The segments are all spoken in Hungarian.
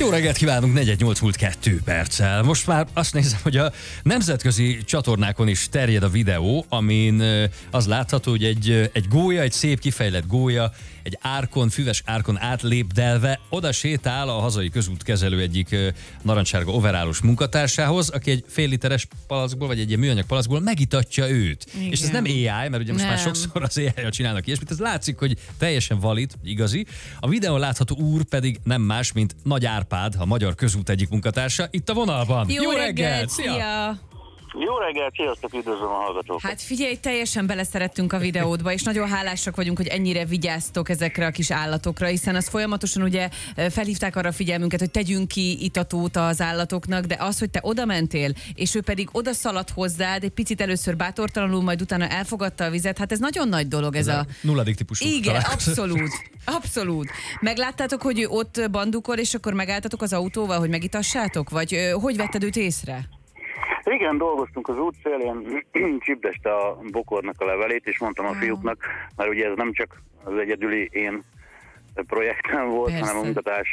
Jó reggelt kívánunk, 418 múlt 2 perccel. Most már azt nézem, hogy a nemzetközi csatornákon is terjed a videó, amin az látható, hogy egy gólya, egy szép kifejlett gólya, egy árkon, füves árkon átlépdelve oda sétál a hazai közútkezelő egyik narancssárga overálos munkatársához, aki egy fél literes palackból, vagy egy ilyen műanyag palackból megitatja őt. Igen. És ez nem AI, mert ugye most már sokszor az AI-jal csinálnak ilyesmit, ez látszik, hogy teljesen valid, igazi. A videón látható úr pedig nem más, mint Nagy Árpád, a magyar közút egyik munkatársa, itt a vonalban. Jó reggelt! Szia! Jó reggelt, sziasztok, üdvözlöm a hallgatókat. Hát figyelj, teljesen beleszerettünk a videódba, és nagyon hálásak vagyunk, hogy ennyire vigyáztok ezekre a kis állatokra, hiszen az folyamatosan ugye felhívták arra a figyelmünket, hogy tegyünk ki itatót az állatoknak, de az, hogy te oda mentél, és ő pedig oda szaladt hozzád, egy picit először bátortalanul, majd utána elfogadta a vizet, hát ez nagyon nagy dolog ez a... Nulladik típusú. Igen, abszolút. Abszolút. Megláttátok, hogy ő ott bandukol, és akkor megálltatok az autóval, hogy megitassátok? Vagy hogy vetted őt észre? Igen, dolgoztunk az útszélén, csipdeste a bokornak a levelét, és mondtam a fiúknak, mert ugye ez nem csak az egyedüli én projektem volt, hanem a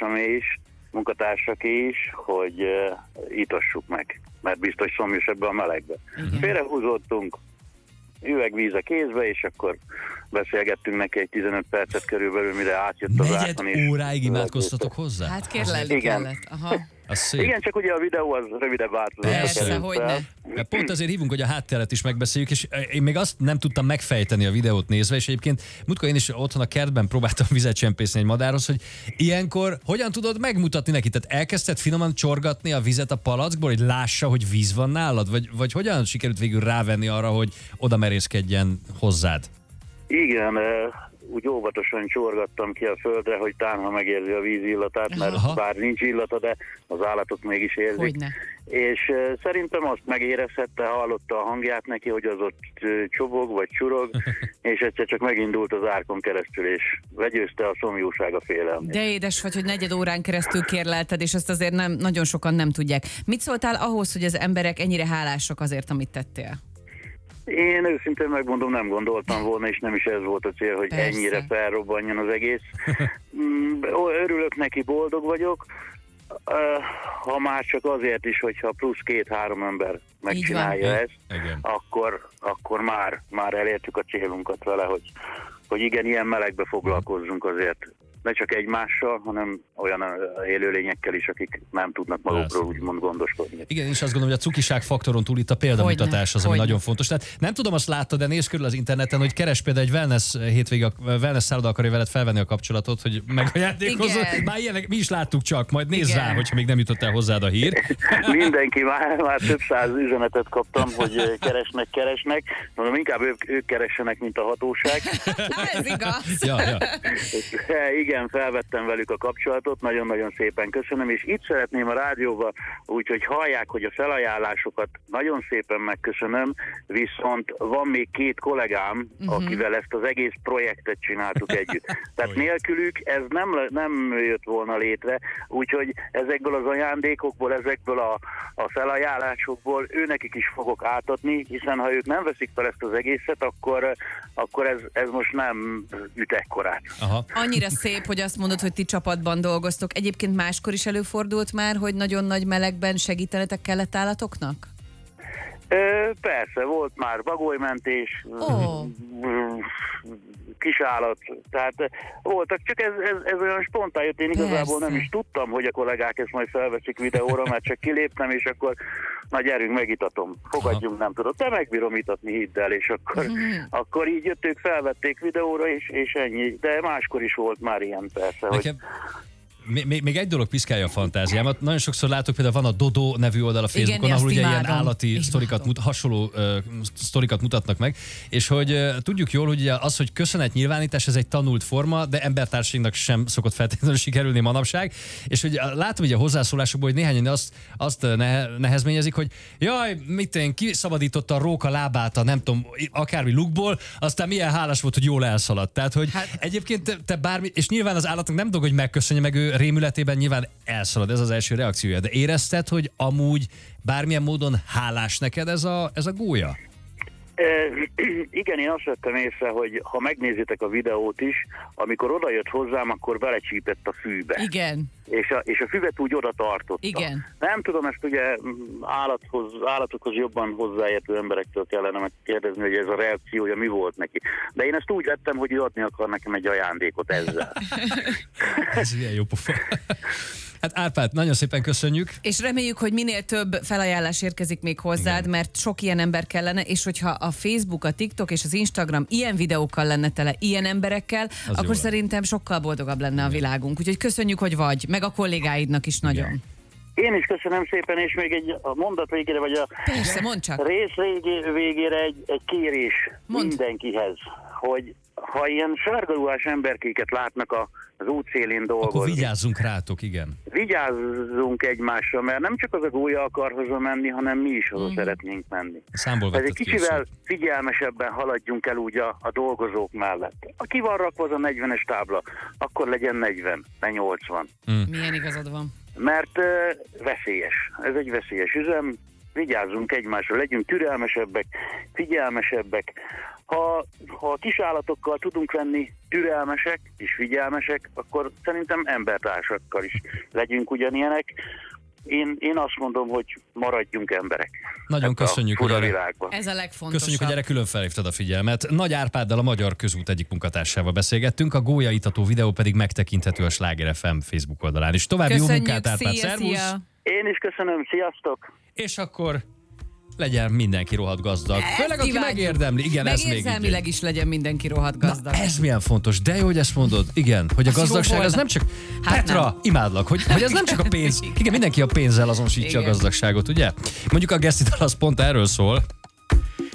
munkatársaké is, hogy itassuk meg, mert biztos szomjas ebbe a melegbe. Félrehúzódtunk, üvegvíz a kézbe, és akkor beszélgettünk neki egy 15 percet körülbelül, mire átjött az árkon. 4 óráig imádkoztatok hozzá? Hát kérlelni kellett. Aha. Igen, csak ugye a videó az rövidebb változás. Persze, hogyne. Pont azért hívunk, hogy a hátteret is megbeszéljük, és én még azt nem tudtam megfejteni a videót nézve, és egyébként múltkor én is otthon a kertben próbáltam vizet csempészni egy madárhoz, hogy ilyenkor hogyan tudod megmutatni neki? Tehát elkezdted finoman csorgatni a vizet a palackból, hogy lássa, hogy víz van nálad? Vagy hogyan sikerült végül rávenni arra, hogy oda merészkedjen hozzád? Igen, úgy óvatosan csorgattam ki a földre, hogy tánha megérzi a víz illatát, mert bár nincs illata, de az állatok mégis érzik. Hogyne. És szerintem azt megérezhette, hallotta a hangját neki, hogy az ott csobog vagy csurog, és egyszer csak megindult az árkon keresztül, és legyőzte a szomjúság a félelmét. De édes vagy, hogy 4 órán keresztül kérlelted, és ezt azért nagyon sokan nem tudják. Mit szóltál ahhoz, hogy az emberek ennyire hálásak azért, amit tettél? Én őszintén megmondom, nem gondoltam volna, és nem is ez volt a cél, hogy ennyire felrobbanjon az egész. Örülök neki, boldog vagyok, ha már csak azért is, hogyha plusz 2-3 ember megcsinálja ezt, akkor már elértük a célunkat vele, hogy igen, ilyen melegbe foglalkozzunk azért. Ne csak egymással, hanem olyan élőlényekkel is, akik nem tudnak magukról úgymond gondoskodni. Igen, és azt gondolom, hogy a cukiság faktoron túl itt a példamutatás az, ami nagyon fontos. Tehát nem tudom, azt láttad, de nézz körül az interneten, hogy keres például egy wellness szálloda akarja veled felvenni a kapcsolatot, hogy megajándékozzon. Már ilyenek, mi is láttuk csak, majd nézz rá, hogyha még nem jutott el hozzád a hír. Mindenki, már több száz üzenetet kaptam, hogy keresnek. Mondom, inkább ők keressenek, mint a hatóság. Ez igaz. Ja. Igen, felvettem velük a kapcsolatot, nagyon-nagyon szépen köszönöm, és itt szeretném a rádióba, úgyhogy hallják, hogy a felajánlásokat nagyon szépen megköszönöm, viszont van még 2 kollégám, akivel ezt az egész projektet csináltuk együtt. Tehát nélkülük ez nem jött volna létre, úgyhogy ezekből az ajándékokból, ezekből a felajánlásokból őnekik is fogok átadni, hiszen ha ők nem veszik fel ezt az egészet, akkor ez most nem üt ekkorát. Annyira szép, hogy azt mondod, hogy ti csapatban dolgoztok. Egyébként máskor is előfordult már, hogy nagyon nagy melegben segítenetek kellett állatoknak? Persze, volt már bagolymentés, kisállat, tehát voltak, csak ez olyan spontán jött, én igazából nem is tudtam, hogy a kollégák ezt majd felveszik videóra, mert csak kiléptem, és akkor na gyerünk, megitatom, fogadjunk, nem tudod, de megbírom itatni, hidd el, és akkor így jöttük, felvették videóra, és ennyi, de máskor is volt már ilyen persze, hogy... Még egy dolog piszkálja a fantáziámat. Nagyon sokszor látok, például van a Dodo nevű oldal a Facebookon, ahol ugye ilyen állati hasonló sztorikat mutatnak meg, és hogy tudjuk jól, hogy az, hogy köszönetnyilvánítás, ez egy tanult forma, de embertársainknak sem szokott feltétlenül sikerülni manapság, és hogy látom ugye a hozzászólásokból, hogy néhányan azt nehezményezik, hogy jaj, kiszabadította a róka lábát a nem tudom, akármi lukból, aztán milyen hálás volt, hogy jól elszaladt. Tehát, hogy egyébként te bármi, és nyilván az állatnak nem dolog, hogy megköszönje, meg ő rémületében nyilván elszalad, ez az első reakciója. De érezted, hogy amúgy bármilyen módon hálás neked ez a gólya? Igen, én azt vettem észre, hogy ha megnézitek a videót is, amikor odajött hozzám, akkor belecsípett a fűbe. Igen. És a füvet úgy oda tartotta. Igen. Nem tudom, ezt ugye állatokhoz jobban hozzáértő emberektől kellene megkérdezni, hogy ez a reakciója mi volt neki. De én ezt úgy vettem, hogy ő adni akar nekem egy ajándékot ezzel. Ez milyen jó pofa. Hát Árpád, nagyon szépen köszönjük. És reméljük, hogy minél több felajánlás érkezik még hozzád, igen, mert sok ilyen ember kellene, és hogyha a Facebook, a TikTok és az Instagram ilyen videókkal lenne tele, ilyen emberekkel, az akkor szerintem sokkal boldogabb lenne a világunk. Úgyhogy köszönjük, hogy vagy, meg a kollégáidnak is nagyon. Igen. Én is köszönöm szépen, és még a mondat végére, vagy a persze, mondd csak. Rész végére egy kérés mindenkihez, hogy ha ilyen sárgaruhás emberkéket látnak az útszélén dolgozni. Akkor vigyázzunk rátok, igen. Vigyázzunk egymásra, mert nem csak az a gólya akar haza menni, hanem mi is haza szeretnénk menni. Tehát egy kicsivel figyelmesebben haladjunk el úgy a dolgozók mellett. Aki van rakva az a 40-es tábla, akkor legyen 40, ne 80. Milyen igazad van? Mert veszélyes. Ez egy veszélyes üzem. Vigyázzunk egymásra, legyünk türelmesebbek, figyelmesebbek. Ha a kisállatokkal tudunk lenni türelmesek és figyelmesek, akkor szerintem embertársakkal is legyünk ugyanilyenek. Én azt mondom, hogy maradjunk emberek. Nagyon köszönjük, hogy ez a legfontosabb. Köszönjük, hogy erre külön felhívtad a figyelmet. Nagy Árpáddal, a Magyar Közút egyik munkatársával beszélgettünk, a gólyaitató videó pedig megtekinthető a Sláger FM Facebook oldalán. És további jó munkát, Árpád, szervusz! Én is köszönöm, sziasztok! És akkor legyen mindenki rohadt gazdag. Főleg, aki megérdemli. Igen, ez még érzelmileg is legyen mindenki rohadt gazdag. Na, ez milyen fontos. De jó, hogy ezt mondod. Igen, hogy a gazdagság az nem csak... Hát Petra, nem. Imádlak, hogy ez nem csak a pénz. Igen, mindenki a pénzzel azonosítja a gazdagságot, ugye? Mondjuk a Geszti Dalasz pont erről szól.